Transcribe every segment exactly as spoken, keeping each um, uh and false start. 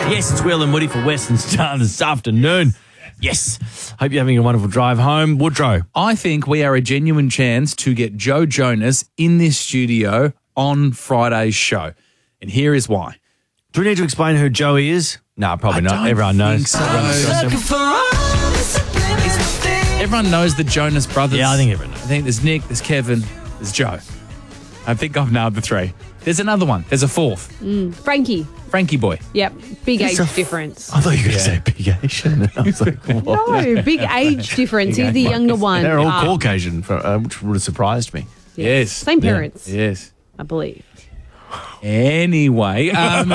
Yes, it's Will and Woody for Western Star this afternoon. Yes. Hope you're having a wonderful drive home. Woodrow. I think we are a genuine chance to get Joe Jonas in this studio on Friday's show. And here is why. Do we need to explain who Joey is? No, probably I not. don't Everyone knows. think so. Everyone knows. Everyone knows the Jonas Brothers. Yeah, I think everyone knows. I think there's Nick, there's Kevin, there's Joe. I think I've nailed the three. There's another one. There's a fourth. Frankie. Frankie boy. Yep. Big age It's a f- difference. I thought you were going to say big Asian. I was like, what? No, big age difference. He's the younger one. They're all Um, Caucasian, for, uh, which would have surprised me. Yes. Same parents, Yes. I believe. Anyway, um,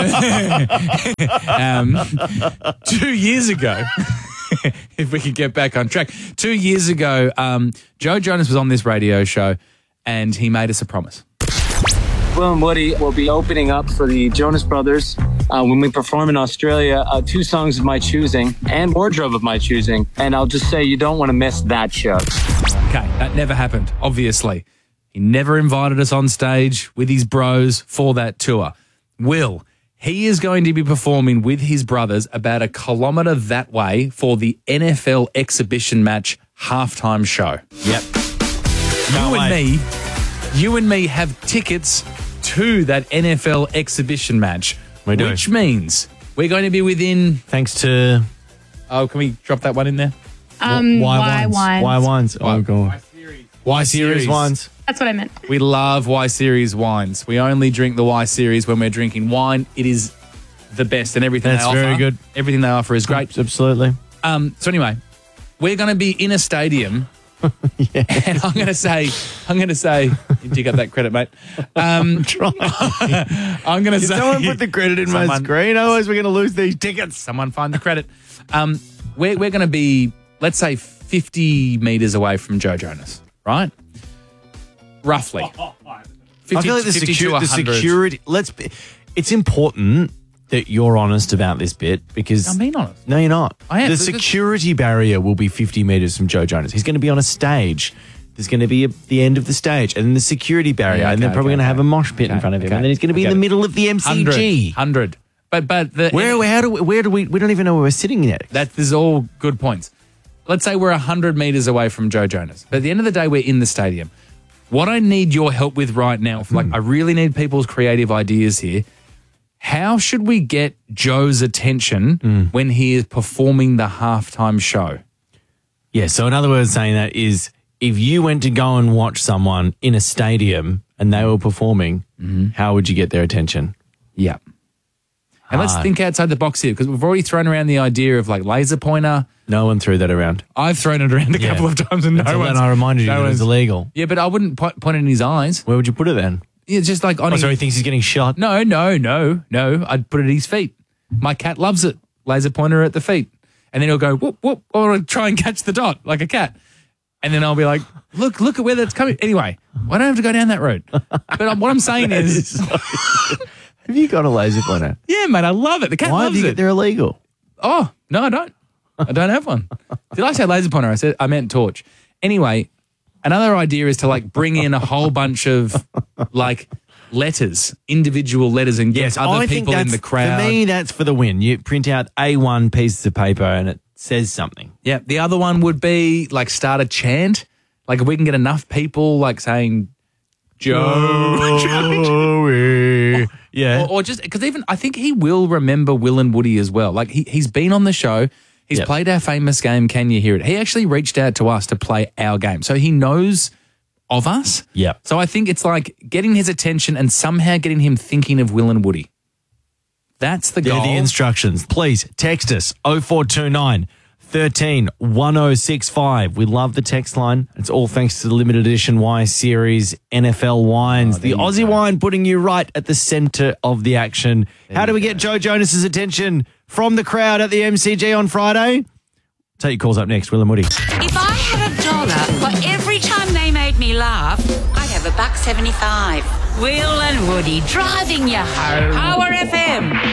um, two years ago, if we could get back on track, two years ago, um, Joe Jonas was on this radio show and he made us a promise. Will and Woody will be opening up for the Jonas Brothers uh, when we perform in Australia, uh, two songs of my choosing and wardrobe of my choosing. And I'll just say you don't want to miss that show. Okay, that never happened, obviously. He never invited us on stage with his bros for that tour. Will, he is going to be performing with his brothers about a kilometre that way for the N F L exhibition match halftime show. Yep. You and me, you and me have tickets to that N F L exhibition match. We do. Which means we're going to be within... Thanks to Oh, can we drop that one in there? Um, Y Y Wines. Wines. Y Wines. Oh, Y- God. Y Series Wines. That's what I meant. We love Y Series wines. We only drink the Y Series when we're drinking wine. It is the best, and everything That's they offer. very good. Everything they offer is great. Absolutely. Um, so anyway, we're going to be in a stadium, and I'm going to say, I'm going to say, you dig up that credit, mate. Um, I'm going to say, Someone put the credit in my Someone- screen, otherwise we're going to lose these tickets. Someone find the credit. Um, we're we're going to be, let's say, fifty meters away from Joe Jonas, right? Roughly. fifty, I feel like the, fifty to secu- the one hundred. security. Let's. Be, it's important that you're honest about this bit because I'm being honest. No, you're not. I am. The This- this- security barrier will be fifty meters from Joe Jonas. He's going to be on a stage. There's going to be a, the end of the stage and then the security barrier, Yeah, and they're okay, probably okay, going to have a okay. mosh pit in Okay, front of him, okay. and then he's going to be I in get the it. middle of the M C G. one hundred. But but the, Where, where, how do we, where do we? We don't even know where we're sitting yet. that is all good points. Let's say we're one hundred meters away from Joe Jonas. But at the end of the day, we're in the stadium. What I need your help with right now, like I really need people's creative ideas here. How should we get Joe's attention when he is performing the halftime show? Yeah. So in other words, saying that is, if you went to go and watch someone in a stadium and they were performing, how would you get their attention? Yeah. And let's Hard. think outside the box here because we've already thrown around the idea of like laser pointer. No one threw that around. I've thrown it around a Yeah. couple of times and no Until one's... then, I reminded you no that it was one's- illegal. Yeah, but I wouldn't point, point it in his eyes. Where would you put it then? Yeah, just like on Oh, his... so he thinks he's getting shot? No, no, no, no. I'd put it at his feet. My cat loves it. Laser pointer at the feet. And then he'll go, whoop, whoop, or I'll try and catch the dot like a cat. And then I'll be like, look, look at where that's coming. Anyway, I don't have to go down that road. But what I'm saying is, Have you got a laser pointer? yeah, mate, I love it. The cat Why have loves you it. got, they're illegal? Oh, no, I don't. I don't have one. Did I say laser pointer? I said I meant torch. Anyway, another idea is to like bring in a whole bunch of like letters, individual letters, and get other I think people in that's- the crowd. For me, that's for the win. You print out A one pieces of paper and it says something. Yeah, the other one would be like start a chant. Like if we can get enough people like saying Joe, Joey. Yeah. or, or just because even I think he will remember Will and Woody as well. Like he he's been on the show. He's Yep. played our famous game. Can you hear it? He actually reached out to us to play our game, so he knows of us. Yep. So I think it's like getting his attention and somehow getting him thinking of Will and Woody. That's the They're goal. the instructions. Please text us oh four two nine, one three, one oh six five. We love the text line. It's all thanks to the limited edition Y Series N F L wines. Oh, the Aussie wine putting you right at the centre of the action. How do we get Joe Jonas's attention from the crowd at the M C G on Friday? Take your calls up next. Will and Woody. If I had a dollar for every time they made me laugh, I'd have a buck seventy-five. Will and Woody driving you home. Power F M.